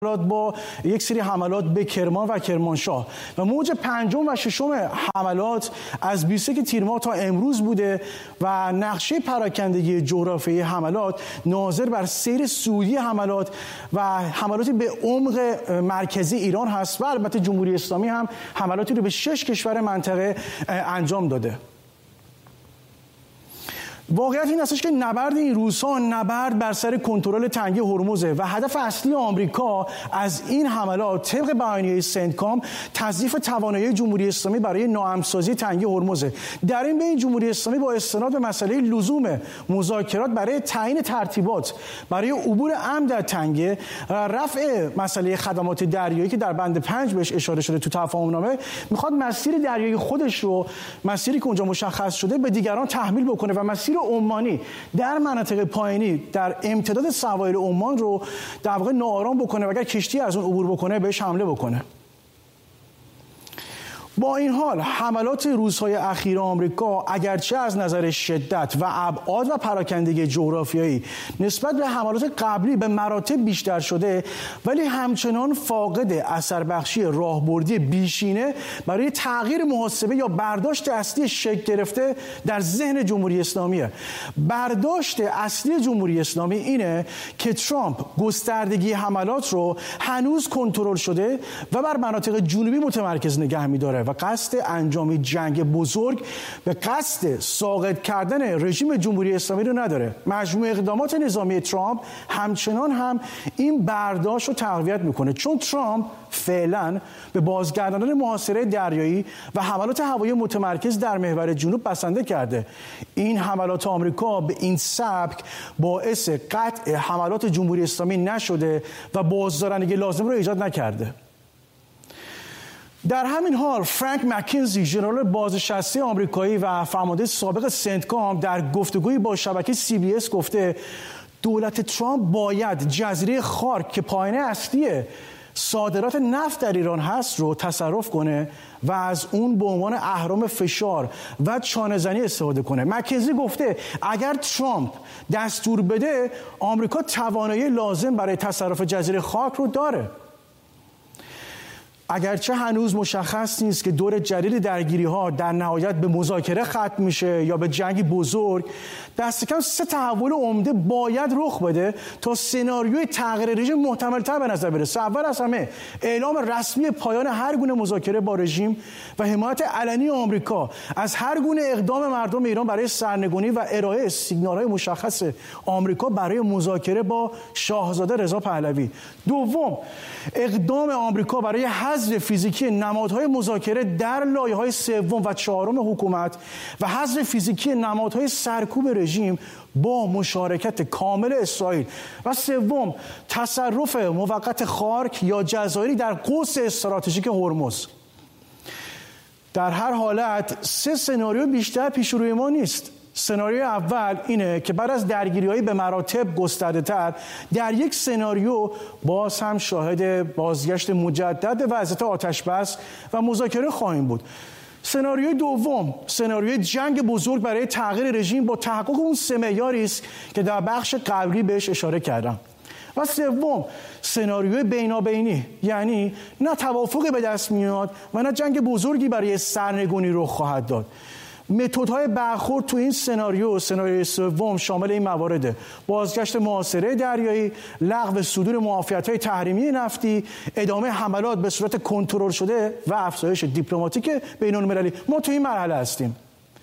با یک سری حملات به کرمان و کرمانشاه و موج پنجم و ششم حملات از 21 تیر ماه تا امروز بوده و نقشه پراکندگی جغرافیایی حملات ناظر بر سیر سعودی حملات و حملاتی به عمق مرکزی ایران هست و البته جمهوری اسلامی هم حملاتی رو به 6 کشور منطقه انجام داده. واقعیت این هستش که نبرد این روزها نبرد بر سر کنترل تنگه هرمزه و هدف اصلی آمریکا از این حملات طبق بیانیه سنتکام تضعیف توانایی جمهوری اسلامی برای ناامن‌سازی تنگه هرمزه. در این بین جمهوری اسلامی با استناد به مسئله لزوم مذاکرات برای تعیین ترتیبات برای عبور امن در تنگه، رفع مسئله خدمات دریایی که در بند 5 بهش اشاره شده تو تفاهم‌نامه، میخواد مسیر دریایی خودش رو، مسیری که اونجا مشخص شده، به دیگران تحمیل بکنه و مسیر عمانی در مناطق پایینی در امتداد سواحل عمان رو در واقع ناآرام بکنه و اگر کشتی از اون عبور بکنه بهش حمله بکنه. با این حال حملات روزهای اخیر آمریکا اگرچه از نظر شدت و ابعاد و پراکندگی جغرافیایی نسبت به حملات قبلی به مراتب بیشتر شده، ولی همچنان فاقد اثر بخشی راهبردی بیشینه برای تغییر محاسبه یا برداشت اصلی شکل گرفته در ذهن جمهوری اسلامیه. برداشت اصلی جمهوری اسلامی اینه که ترامپ گستردگی حملات رو هنوز کنترل شده و بر مناطق جنوبی متمرکز نگه می‌داره و قصد انجام جنگ بزرگ به قصد ساقط کردن رژیم جمهوری اسلامی رو نداره. مجموع اقدامات نظامی ترامپ همچنان هم این برداشت رو تقویت میکنه، چون ترامپ فعلا به بازگرداندن محاصره دریایی و حملات هوایی متمرکز در محور جنوب بسنده کرده. این حملات آمریکا به این سبک باعث قطع حملات جمهوری اسلامی نشده و بازدارندگی لازم رو ایجاد نکرده. در همین حال فرانک مکینزی، ژنرال بازنشسته آمریکایی و فرمانده سابق سنتکام، در گفتگویی با شبکه CBS گفته دولت ترامپ باید جزیره خارک که پایانه اصلی صادرات نفت در ایران هست رو تصرف کنه و از اون به عنوان اهرم فشار و چانه‌زنی استفاده کنه. مکینزی گفته اگر ترامپ دستور بده آمریکا توانایی لازم برای تصرف جزیره خارک رو داره. اگرچه هنوز مشخص نیست که دور جدید درگیری‌ها در نهایت به مذاکره ختم میشه یا به جنگی بزرگ، دست کم 3 تحول عمده باید رخ بده تا سناریوی تغییر رژیم محتمل‌تر به نظر برسه. اول از همه اعلام رسمی پایان هر گونه مذاکره با رژیم و حمایت علنی آمریکا از هر گونه اقدام مردم ایران برای سرنگونی و ارائه سیگنال‌های مشخص آمریکا برای مذاکره با شاهزاده رضا پهلوی. دوم، اقدام آمریکا برای حذف فیزیکی نمادهای مذاکره در لایه‌های سوم و چهارم حکومت و حذف فیزیکی نمادهای سرکوب رژیم با مشارکت کامل اسرائیل. و سوم، تصرف موقت خارک یا جزایری در قوس استراتژیک هرمز. در هر حالت 3 سناریو بیشتر پیش روی ما نیست. سناریوی اول اینه که بعد از درگیری‌های به مراتب گسترده‌تر در یک سناریو باز هم شاهد بازگشت مجدد به وضعیت آتش‌بس و مذاکره خواهیم بود. سناریوی دوم، سناریوی جنگ بزرگ برای تغییر رژیم با تحقق اون 3 معیاری است که در بخش قبلی بهش اشاره کردم. و سوم، سناریوی بینابینی، یعنی نه توافقی به دست میاد و نه جنگ بزرگی برای سرنگونی رخ خواهد داد. متدهای برخورد تو این سناریوی سوم شامل این موارده: بازگشت محاصره دریایی، لغو صدور معافیت‌های تحریمی نفتی، ادامه حملات به صورت کنترل شده و افزایش دیپلماتیک بین‌المللی. ما تو این مرحله هستیم.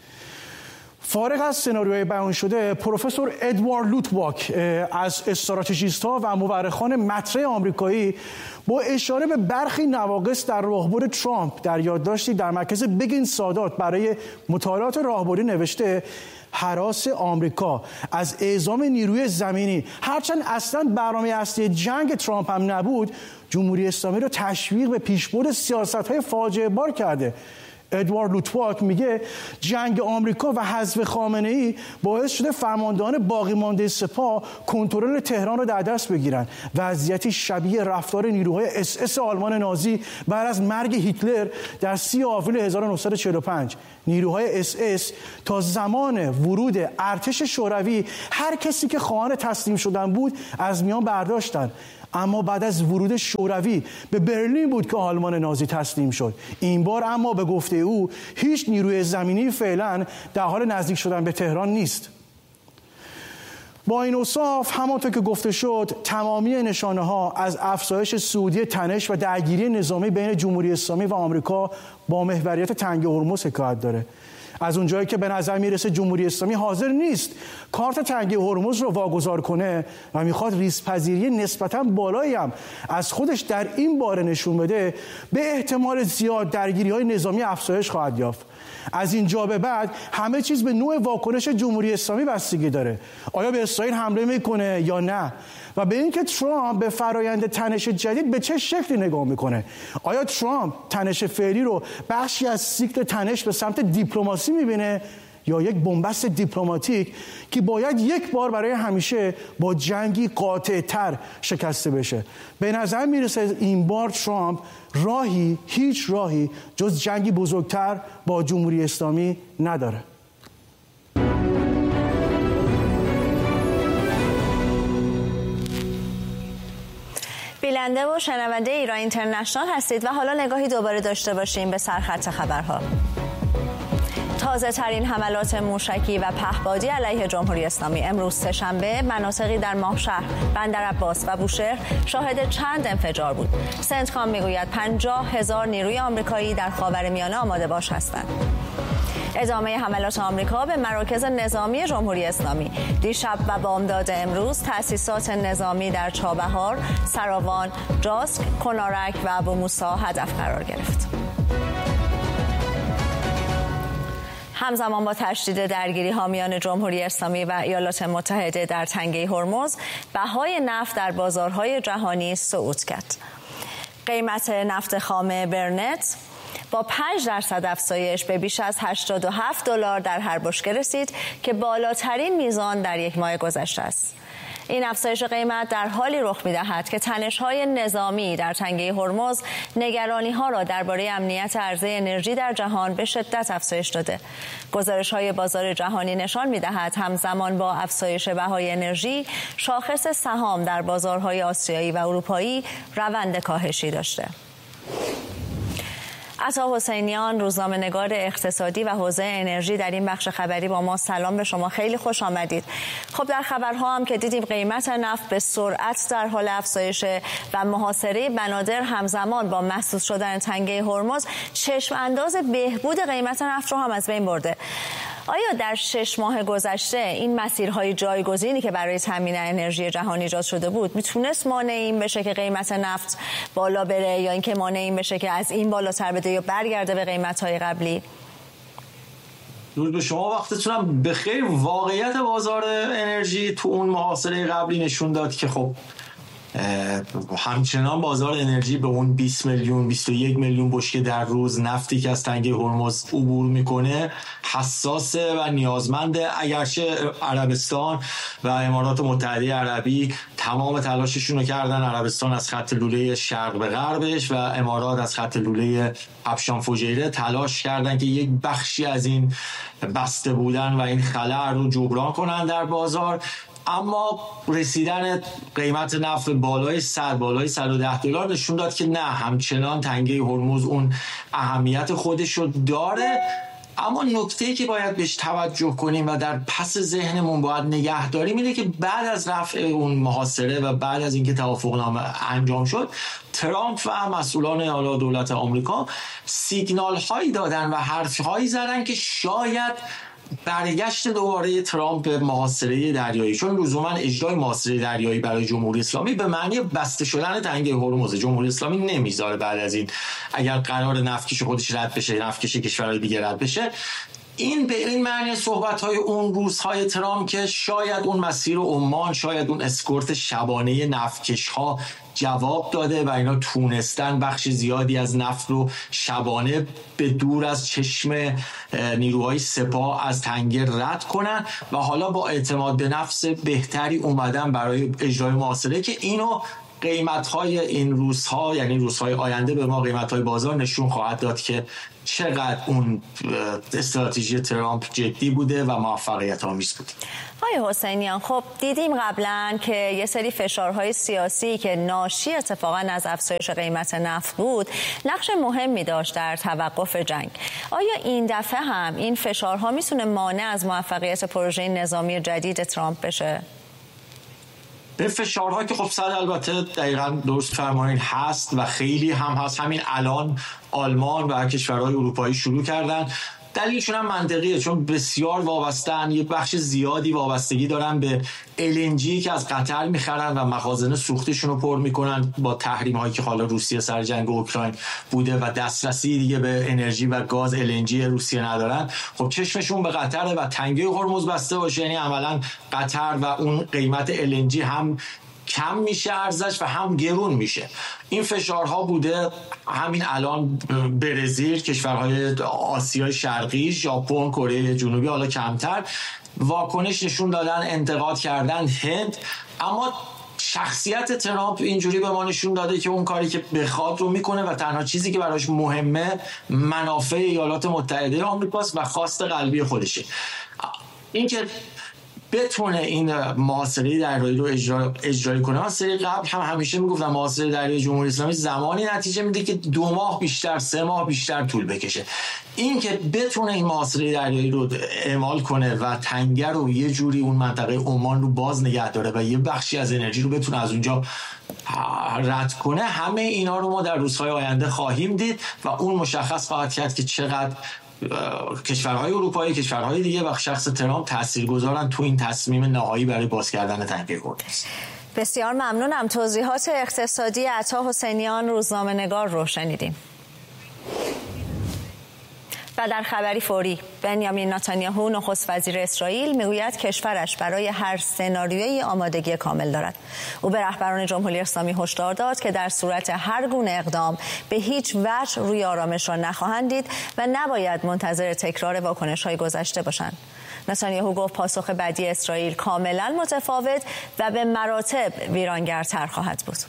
فارغ از سناریوهای بیان شده، پروفسور ادوارد لوتواک از استراتژیست‌ها و مورخان مطرح آمریکایی با اشاره به برخی نواقص در راهبرد ترامپ در یادداشتی در مرکز بگین سادات برای مطالعات راهبردی نوشته هراس آمریکا از اعزام نیروی زمینی، هرچند اصلا برنامه اصلی جنگ ترامپ هم نبود، جمهوری اسلامی رو تشویق به پیشبرد سیاست‌های فاجعه بار کرده. ادوارد لوتواک میگه جنگ آمریکا و حذف خامنه‌ای باعث شده فرماندهان باقی مانده سپاه کنترل تهران رو در دست بگیرن. وضعیتی شبیه رفتار نیروهای SS آلمان نازی بعد از مرگ هیتلر در 30 آوریل 1945. نیروهای SS تا زمان ورود ارتش شوروی هر کسی که خواهان تسلیم شدن بود از میان برداشتن، اما بعد از ورود شوروی به برلین بود که آلمان نازی تسلیم شد. این بار اما به گفته او هیچ نیروی زمینی فعلا در حال نزدیک شدن به تهران نیست. با این اوصاف همانطور که گفته شد تمامی نشانه ها از افزایش سعودی تنش و درگیری نظامی بین جمهوری اسلامی و آمریکا با محوریت تنگ هرمز حکایت داره. از اونجایی که به نظر میرسه جمهوری اسلامی حاضر نیست کارت تنگ هرمز رو واگذار کنه و میخواد ریسک‌پذیری نسبتاً بالایی هم از خودش در این باره نشون بده، به احتمال زیاد درگیری‌های نظامی افزایش خواهد یافت. از اینجا به بعد همه چیز به نوع واکنش جمهوری اسلامی بستگی داره. آیا به اسرائیل حمله میکنه یا نه؟ و به اینکه ترامپ به فرایند تنش جدید به چه شکلی نگاه میکنه. آیا ترامپ تنش فعلی رو بخشی از سیکل تنش به سمت دیپلماسی میبینه یا یک بنبست دیپلماتیک که باید یک بار برای همیشه با جنگی قاطع‌تر شکسته بشه؟ به نظر میرسه این بار ترامپ هیچ راهی جز جنگی بزرگتر با جمهوری اسلامی نداره. بیننده و شنونده ایران اینترنشنال هستید و حالا نگاهی دوباره داشته باشیم به سرخط خبرها. تازه ترین حملات موشکی و پهپادی علیه جمهوری اسلامی. امروز سه‌شنبه مناطقی در ماهشهر، بندرعباس و بوشهر شاهد چند انفجار بود. سنتکام میگوید 50,000 نیروی آمریکایی در خاورمیانه آماده باش هستند. ادامه حملات آمریکا به مراکز نظامی جمهوری اسلامی. دیشب و بامداد امروز تأسیسات نظامی در چابهار، سراوان، جاسک، کنارک و ابو موسی هدف قرار گرفت. همزمان با تشدید درگیری‌ها میان جمهوری اسلامی و ایالات متحده در تنگه هرمز، بهای نفت در بازارهای جهانی صعود کرد. قیمت نفت خام برنت با 5% افزایش به بیش از $87 در هر بشکه رسید که بالاترین میزان در یک ماه گذشته است. این افزایش قیمت در حالی رخ می‌دهد که تنش‌های نظامی در تنگه هرمز نگرانی‌ها را درباره امنیت عرضه انرژی در جهان به شدت افزایش داده. گزارش‌های بازار جهانی نشان می‌دهد همزمان با افزایش بهای انرژی، شاخص سهام در بازارهای آسیایی و اروپایی روند کاهشی داشته. عطا حسینیان، روزنامه‌نگار اقتصادی و حوزه انرژی در این بخش خبری با ما. سلام به شما، خیلی خوش آمدید. خب در خبرها هم که دیدیم قیمت نفت به سرعت در حال افزایش و محاصره بنادر همزمان با مسدود شدن تنگه هرمز چشم انداز بهبود قیمت نفت رو هم از بین برده. آیا در 6 ماه گذشته این مسیرهای جایگزینی که برای تامین انرژی جهانی ایجاد شده بود میتونست مانع این بشه که قیمت نفت بالا بره، یا اینکه مانع این بشه که از این بالاتر بده یا برگرده به قیمت‌های قبلی؟ درود به شما، وقتتونم بخیر. واقعیت بازار انرژی تو اون محاصره قبلی نشون داد که خب همچنان بازار انرژی به اون 20 میلیون 21 میلیون بشکه در روز نفتی که از تنگه هرمز عبور میکنه حساسه و نیازمنده. اگرچه عربستان و امارات متحده عربی تمام تلاششون رو کردن، عربستان از خط لوله شرق به غربش و امارات از خط لوله ابشان فجیره تلاش کردن که یک بخشی از این بسته بودن و این خلأ رو جبران کنن در بازار، اما رسیدن قیمت نفت بالای $110 نشون داد که نه، همچنان تنگه هرمز اون اهمیت خودش رو داره. اما نکته‌ای که باید بهش توجه کنیم و در پس ذهنمون باید نگه داریم اینه که بعد از رفع اون محاصره و بعد از اینکه توافقنامه انجام شد، ترامپ و مسئولان اعلی دولت آمریکا سیگنال هایی دادن و حرف هایی زدن که شاید برگشت دوباره ترامپ به محاصره دریایی، چون لزوما اجرای محاصره دریایی برای جمهوری اسلامی به معنی بسته شدن تنگه هرمز، جمهوری اسلامی نمیذاره بعد از این اگر قرار نفتکش خودش رد بشه، نفتکش کشورهای دیگه رد بشه. این به این معنی صحبت‌های اون روزهای ترامپ که شاید اون مسیر عمان، شاید اون اسکورت شبانه نفتکش‌ها جواب داده و اینا تونستن بخش زیادی از نفت رو شبانه به دور از چشم نیروهای سپاه از تنگه رد کنن و حالا با اعتماد به نفس بهتری اومدن برای اجرای محاصره که اینو قیمت‌های این روزها، یعنی روزهای آینده، به ما قیمت‌های بازار نشون خواهد داد که چقدر اون استراتژی ترامپ جدی بوده و موفقیت آمیز بوده. آقای حسینیان، خب دیدیم قبلا که یه سری فشارهای سیاسی که ناشی اتفاقا از افزایش قیمت نفت بود نقش مهمی داشت در توقف جنگ. آیا این دفعه هم این فشارها میتونه مانع از موفقیت پروژه نظامی جدید ترامپ بشه؟ به فشارها که خب البته دقیقاً درست فرمایید هست و خیلی هم هست. همین الان آلمان و کشورهای اروپایی شروع کردن. دلیلشون هم منطقیه، چون بسیار وابسته‌اند، یه بخش زیادی وابستگی دارن به LNG که از قطر میخرن و مخازن سوختشون رو پر میکنن با تحریم هایی که حالا روسیه سر جنگ اوکراین بوده و دسترسی دیگه به انرژی و گاز LNG روسیه ندارن. خب چشمشون به قطره و تنگه هرمز بسته باشه، یعنی عملا قطر و اون قیمت LNG هم کم میشه ارزش و هم گرون میشه. این فشارها بوده. همین الان برزیل، کشورهای آسیای شرقی، ژاپن، کره جنوبی حالا کمتر واکنش نشون دادن، انتقاد کردن. هند، اما شخصیت ترامپ اینجوری به ما نشون داده که اون کاری که بخواد رو میکنه و تنها چیزی که براش مهمه منافع ایالات متحده آمریکاست و خواست قلبی خودشه. اینکه بتونه این محاصره دریایی رو اجرایی کنه. من سری قبل هم همیشه میگفتم محاصره دریایی جمهوری اسلامی زمانی نتیجه میده که 2 ماه بیشتر، 3 ماه بیشتر طول بکشه. این که بتونه این محاصره دریایی رو اعمال کنه و تنگه رو یه جوری اون منطقه عمان رو باز نگه داره و یه بخشی از انرژی رو بتونه از اونجا رد کنه، همه اینا رو ما در روزهای آینده خواهیم دید و اون مشخص خواهد کرد که چقدر کشورهای اروپایی، کشورهای دیگه و شخص ترامپ تاثیرگذارن تو این تصمیم نهایی برای باز کردن تنگه هرمز. بسیار ممنونم. توضیحات اقتصادی عطا حسینیان، روزنامه‌نگار رو شنیدیم. و در خبری فوری، بنیامین نتانیاهو نخست وزیر اسرائیل میگوید کشورش برای هر سناریویی آمادگی کامل دارد. او به رهبران جمهوری اسلامی هشدار داد که در صورت هر گونه اقدام به هیچ وجه روی آرامش را نخواهند دید و نباید منتظر تکرار واکنش‌های گذشته باشند. نتانیاهو گفت پاسخ بعدی اسرائیل کاملا متفاوت و به مراتب ویرانگرتر خواهد بود.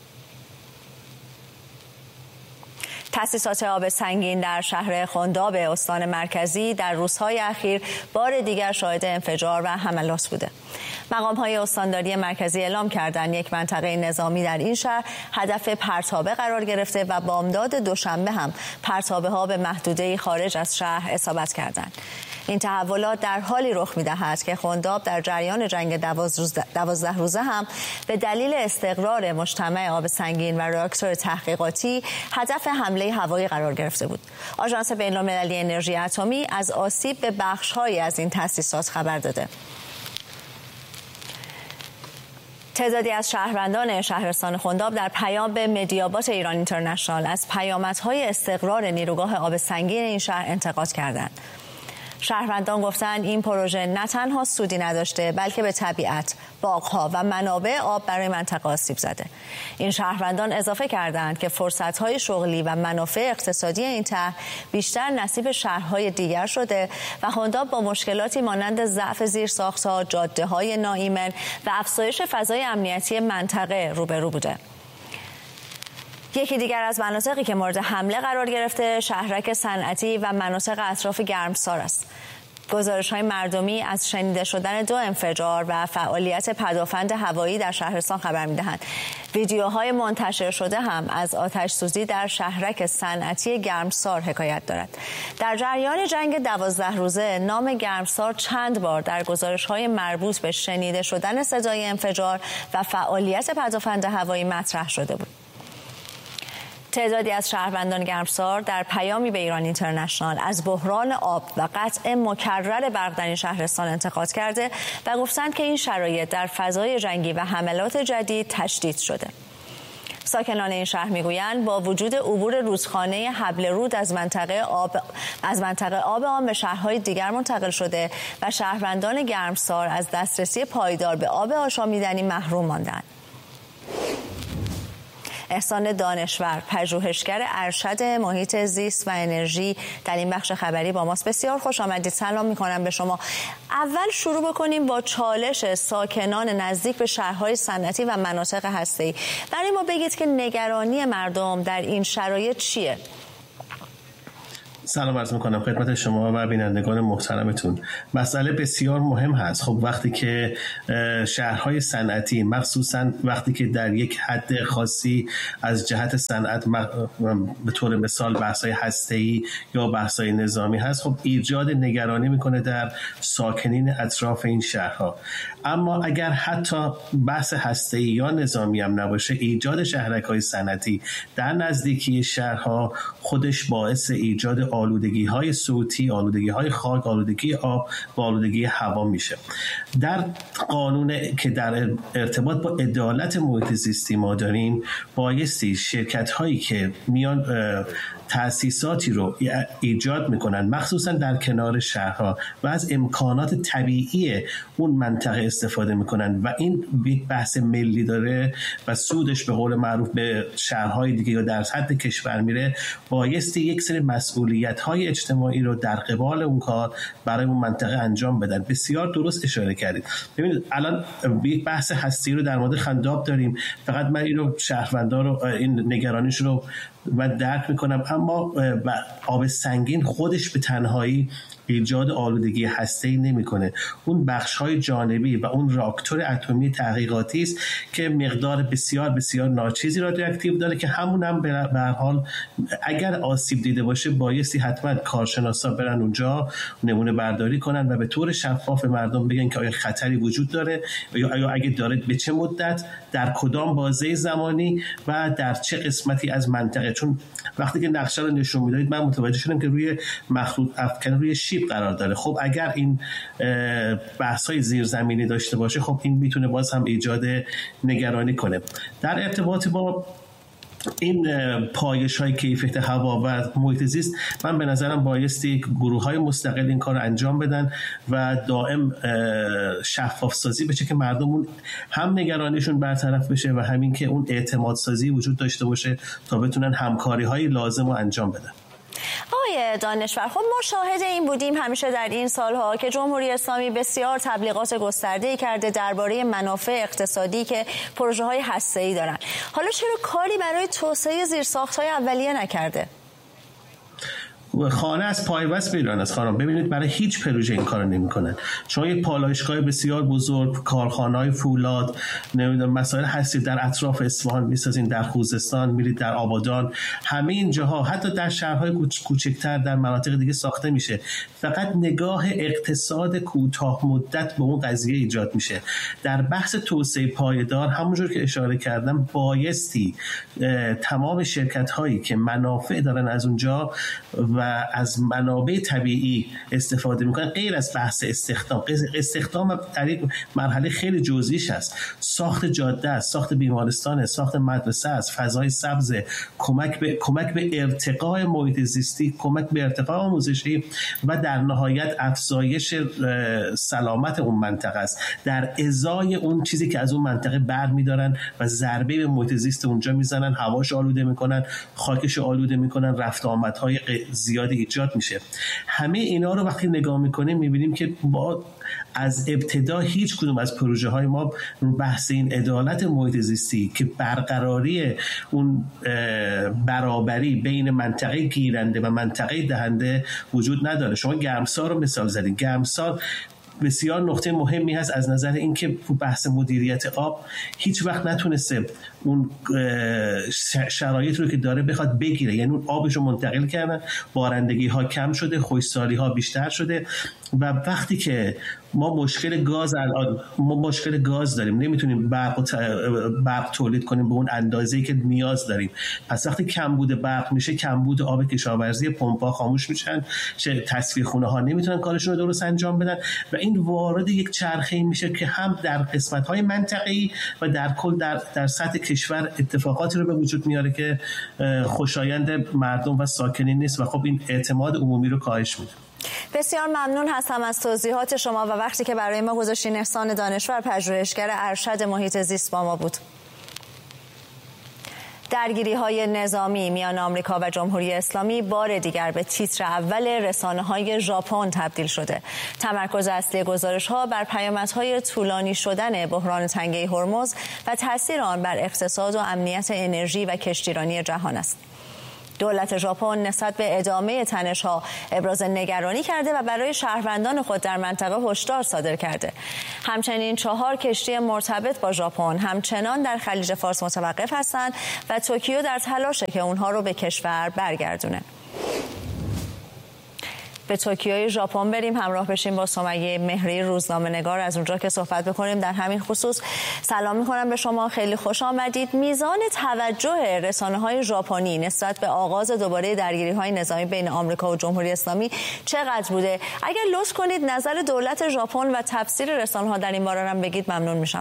تأسیسات آب سنگین در شهر خنداب استان مرکزی در روزهای اخیر بار دیگر شاهد انفجار و حملات بوده. مقام‌های استانداری مرکزی اعلام کردند یک منطقه نظامی در این شهر هدف پرتابه قرار گرفته و بامداد دوشنبه هم پرتابه‌ها به محدوده‌ای خارج از شهر اصابت کردند. این تحولات در حالی رخ می‌دهد که خنداب در جریان جنگ 12 روزه هم به دلیل استقرار مجتمع آب سنگین و راکتور تحقیقاتی هدف حمله هوایی قرار گرفته بود. آژانس بین‌المللی انرژی اتمی از آسیب به بخش‌هایی از این تأسیسات خبر داده. تعدادی از شهروندان شهرستان خنداب در پیام به مدیابات ایران اینترنشنال از پیامدهای استقرار نیروگاه آب سنگین این شهر انتقاد کردند. شهروندان گفتند این پروژه نه تنها سودی نداشته بلکه به طبیعت، باغ‌ها و منابع آب برای منطقه آسیب زده. این شهروندان اضافه کردند که فرصت‌های شغلی و منافع اقتصادی این طرح بیشتر نصیب شهرهای دیگر شده و خنداب با مشکلاتی مانند ضعف زیرساخت‌ها، جاده‌های ناایمن و افزایش فضای امنیتی منطقه روبرو بوده. یکی دیگر از مناطقی که مورد حمله قرار گرفته شهرک صنعتی و مناطق اطراف گرمسار است. گزارش‌های مردمی از شنیده شدن 2 انفجار و فعالیت پدافند هوایی در شهرستان خبر می‌دهند. ویدیوهای منتشر شده هم از آتش‌سوزی در شهرک صنعتی گرمسار حکایت دارد. در جریان جنگ 12 روزه نام گرمسار چند بار در گزارش‌های مربوط به شنیده شدن صدای انفجار و فعالیت پدافند هوایی مطرح شده بود. تعدادی از شهروندان گرمسار در پیامی به ایران اینترنشنال از بحران آب و قطع مکرر برق در این شهرستان انتقاد کرده و گفتند که این شرایط در فضای جنگی و حملات جدید تشدید شده. ساکنان این شهر میگویند با وجود عبور رودخانه حبل رود از منطقه آب آن به شهرهای دیگر منتقل شده و شهروندان گرمسار از دسترسی پایدار به آب آشامیدنی محروم ماندند. احسان دانشور، پژوهشگر ارشد محیط زیست و انرژی در این بخش خبری با ماست. بسیار خوش آمدید. سلام می‌کنم به شما. اول شروع بکنیم با چالش ساکنان نزدیک به شهرهای صنعتی و مناطق هسته‌ای. برای ما بگید که نگرانی مردم در این شرایط چیه؟ سلام عرض میکنم خدمت شما و بینندگان محترمتون. مسئله بسیار مهم هست. خب وقتی که شهرهای صنعتی، مخصوصا وقتی که در یک حد خاصی از جهت صنعت به طور مثال بحث‌های هسته‌ای یا بحث‌های نظامی هست، خب ایجاد نگرانی میکنه در ساکنین اطراف این شهرها. اما اگر حتی بحث هسته‌ای یا نظامی هم نباشه، ایجاد شهرک‌های صنعتی در نزدیکی شهرها خودش باعث ایجاد آلودگی‌های صوتی، آلودگی‌های خاک، آلودگی آب و آلودگی هوا میشه. در قانون که در ارتباط با عدالت محیط زیستی ما داریم، بایستی شرکت‌هایی که میان تأسیساتی رو ایجاد میکنن مخصوصا در کنار شهرها و از امکانات طبیعی اون منطقه استفاده میکنن و این بحث ملی داره و سودش به قول معروف به شهرهای دیگه یا در حد کشور میره، بایستی یک سری مسئولیت‌های اجتماعی رو در قبال اون کار برای اون منطقه انجام بدن. بسیار درست اشاره کردید. ببینید الان یک بحث هستی رو در مورد خنداب داریم، فقط من اینو شهروندان رو این نگرانیش رو من درک میکنم، اما آب سنگین خودش به تنهایی ایجاد آلودگی هسته‌ای نمیکنه. اون بخش‌های جانبی و اون راکتور اتمی تحقیقاتی است که مقدار بسیار بسیار ناچیزی رادیواکتیو داره که همون هم به هر حال اگر آسیب دیده باشه بایستی حتما کارشناسا برن اونجا نمونه برداری کنن و به طور شفاف مردم بگن که آیا خطری وجود داره یا اگه داره به چه مدت، در کدام بازه زمانی و در چه قسمتی از منطقه. چون وقتی که نقشه رو نشون میدادید من متوجه شدم که روی مخلوط افکن روی شیب قرار داره. خب اگر این بحث‌های زیرزمینی داشته باشه، خب این میتونه باز هم ایجاد نگرانی کنه. در ارتباط با این پایش‌های کیفیت هوا و محیط زیست، من به نظرم بایستی گروه‌های مستقل این کار رو انجام بدن و دائم شفاف سازی بشه که مردم هم نگرانیشون برطرف بشه و همین که اون اعتماد سازی وجود داشته باشه تا بتونن همکاری‌های لازم رو انجام بدن. آقای دانشور، خب ما شاهد این بودیم همیشه در این سالها که جمهوری اسلامی بسیار تبلیغات گسترده‌ای کرده درباره منافع اقتصادی که پروژه‌های هسته‌ای دارن. حالا چرا کاری برای توسعه زیرساخت‌های اولیه نکرده؟ خانه از پایبست میرن از خانم. ببینید برای هیچ پروژه این کارو نمیکنن. شما یک پالایشگاه بسیار بزرگ، کارخانه‌های فولاد، نمیدونم مسائل هستی در اطراف اصفهان میسازین، در خوزستان میرید، در آبادان، همه این جاها، حتی در شهرهای کوچکتر در مناطق دیگه ساخته میشه. فقط نگاه اقتصاد کوتاه مدت به اون قضیه ایجاد میشه. در بحث توسعه پایدار همونجور که اشاره کردم بایستی تمام شرکت‌هایی که منافع دارن از اونجا و از منابع طبیعی استفاده میکنن، غیر از بحث استخدام در یک مرحله خیلی جزئیش هست، ساخت جاده است، ساخت بیمارستان است، ساخت مدرسه است، فضای سبز، کمک به ارتقاء محیط زیستی، کمک به ارتقاء آموزشی و در نهایت افزایش سلامت اون منطقه است، در ازای اون چیزی که از اون منطقه برمی‌دارن و ضربه به محیط زیست اونجا میزنن، هواش آلوده میکنن، خاکش آلوده میکنن، رفت آمدهای زیادی ایجاد میشه. همه اینا رو وقتی نگاه میکنیم میبینیم که با از ابتدا هیچ کدوم از پروژه های ما رو بحث این عدالت محیط زیستی که برقراری اون برابری بین منطقه گیرنده و منطقه دهنده وجود نداره. شما گرمسار رو مثال زدید. گرمسار بسیار نقطه مهمی هست از نظر اینکه بحث مدیریت آب هیچ وقت نتونسته اون شرایط رو که داره بخواد بگیره، یعنی اون آبش رو منتقل کردن، بارندگی ها کم شده، خشکسالی ها بیشتر شده و وقتی که ما مشکل گاز داریم، نمیتونیم برق تولید کنیم به اون اندازه‌ای که نیاز داریم. پس وقتی کمبود برق میشه، کمبود آب کشاورزی، پمپ‌ها خاموش میشن، تصفیه‌خونه‌ها نمیتونن کارشون رو درست انجام بدن و این وارد یک چرخه‌ای میشه که هم در قسمت‌های منطقه‌ای و در کل در سطح کشور اتفاقاتی رو به وجود میاره که خوشایند مردم و ساکنین نیست و خب این اعتماد عمومی رو کاهش میده. بسیار ممنون هستم از توضیحات شما و وقتی که برای ما گذاشتین. احسان دانشور، پژوهشگر ارشد محیط زیست با ما بود. درگیری‌های نظامی میان آمریکا و جمهوری اسلامی بار دیگر به تیتر اول رسانه‌های ژاپن تبدیل شده. تمرکز اصلی گزارش‌ها بر پیامدهای طولانی شدن بحران تنگه هرمز و تاثیر آن بر اقتصاد و امنیت انرژی و کشتیرانی جهان است. دولت ژاپن نسبت به ادامه تنش‌ها ابراز نگرانی کرده و برای شهروندان خود در منطقه هشدار صادر کرده. همچنین 4 کشتی مرتبط با ژاپن همچنان در خلیج فارس متوقف هستند و توکیو در تلاشه که اونها رو به کشور برگردونه. به توکیوی ژاپن بریم، همراه بشیم با سمیه مهری روزنامه‌نگار از اونجا که صحبت بکنیم در همین خصوص. سلام می‌کنم به شما، خیلی خوش آمدید. میزان توجه رسانه‌های ژاپنی نسبت به آغاز دوباره درگیری‌های نظامی بین آمریکا و جمهوری اسلامی چقدر بوده؟ اگر لطف کنید نظر دولت ژاپن و تفسیر رسانه‌ها در این باره هم بگید ممنون میشم.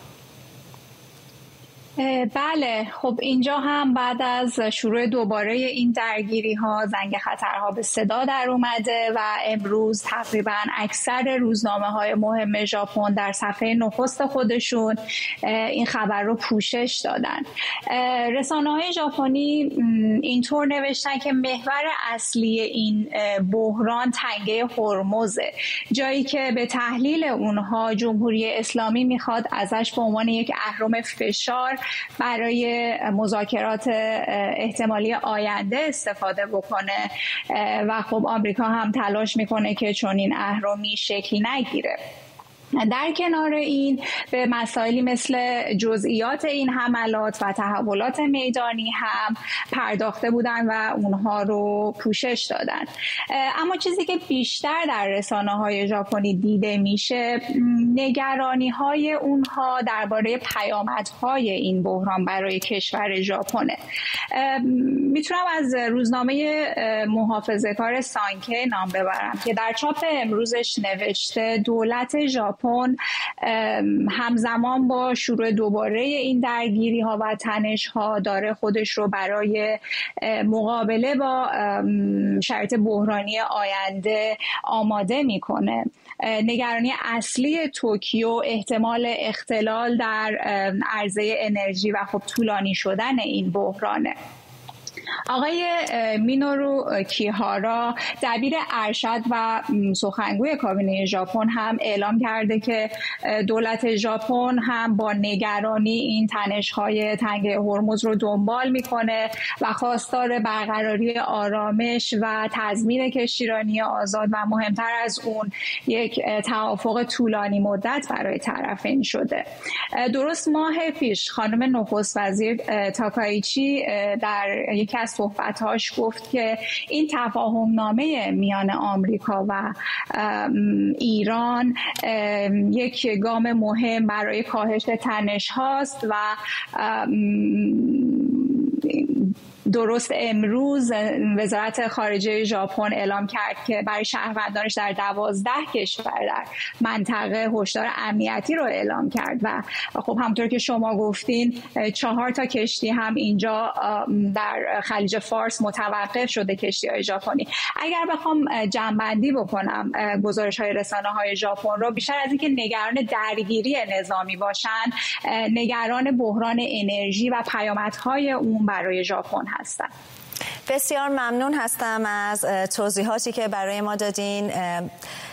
بله، خب اینجا هم بعد از شروع دوباره این درگیری ها زنگ خطرها به صدا در اومده و امروز تقریبا اکثر روزنامه های مهم ژاپن در صفحه نخست خودشون این خبر رو پوشش دادن. رسانه های ژاپنی اینطور نوشتن که محور اصلی این بحران تنگه هرمزه، جایی که به تحلیل اونها جمهوری اسلامی میخواد ازش به عنوان یک اهرم فشار برای مذاکرات احتمالی آینده استفاده بکنه و خب آمریکا هم تلاش میکنه که چنین اهرمی شکل نگیره. در کنار این به مسائلی مثل جزئیات این حملات و تحولات میدانی هم پرداخته بودن و اونها رو پوشش دادن. اما چیزی که بیشتر در رسانه‌های ژاپنی دیده میشه نگرانی های اونها درباره پیامدهای این بحران برای کشور ژاپنه. میتونم از روزنامه محافظه‌کار سانکه نام ببرم که در چاپ امروزش نوشته دولت ژاپن همزمان با شروع دوباره این درگیری ها و تنش ها داره خودش رو برای مقابله با شرایط بحرانی آینده آماده میکنه. نگرانی اصلی توکیو احتمال اختلال در عرضه انرژی و خب طولانی شدن این بحرانه. آقای مینورو کیهارا دبیر ارشد و سخنگوی کابینه ژاپن هم اعلام کرده که دولت ژاپن هم با نگرانی این تنش‌های تنگه هرمز رو دنبال میکنه و خواستار برقراری آرامش و تضمین کشتیرانی آزاد و مهمتر از اون یک توافق طولانی مدت برای طرفین شده. درست ماه پیش خانم نخست وزیر تاکایچی در یکی از صحبت‌هاش گفت که این تفاهم نامه میان آمریکا و ایران یک گام مهم برای کاهش تنش هاست و درست امروز وزارت خارجه ژاپن اعلام کرد که برای شهروندانش در 12 کشور در منطقه هشدار امنیتی رو اعلام کرد و خب همونطور که شما گفتین 4 کشتی هم اینجا در خلیج فارس متوقف شده، کشتی‌های ژاپنی. اگر بخوام جمع‌بندی بکنم گزارش‌های رسانه‌های ژاپن رو، بیشتر از اینکه نگران درگیری نظامی باشن، نگران بحران انرژی و پیامدهای اون برای ژاپن هستن. بسیار ممنون هستم از توضیحاتی که برای ما دادین.